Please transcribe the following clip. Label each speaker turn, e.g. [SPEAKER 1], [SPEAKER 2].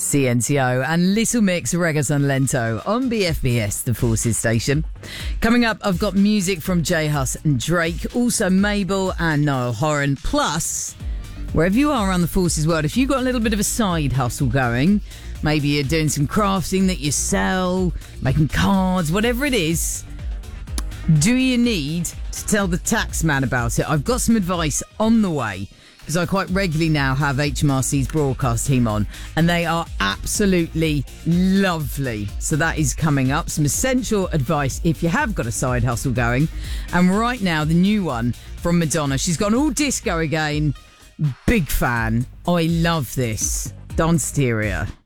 [SPEAKER 1] CNTO and Little Mix Reggaeton Lento on BFBS, the Forces station. Coming up, I've got music from J Hus and Drake, also Mabel and Niall Horan. Plus, wherever you are around the Forces world, if you've got a little bit of a side hustle going, maybe you're doing some crafting that you sell, making cards, whatever it is, do you need to tell the tax man about it? I've got some advice on the way, because I quite regularly now have HMRC's broadcast team on, and they are absolutely lovely. So that is coming up. Some essential advice if you have got a side hustle going. And right now, the new one from Madonna. She's gone all disco again. Big fan. I love this. Danceteria.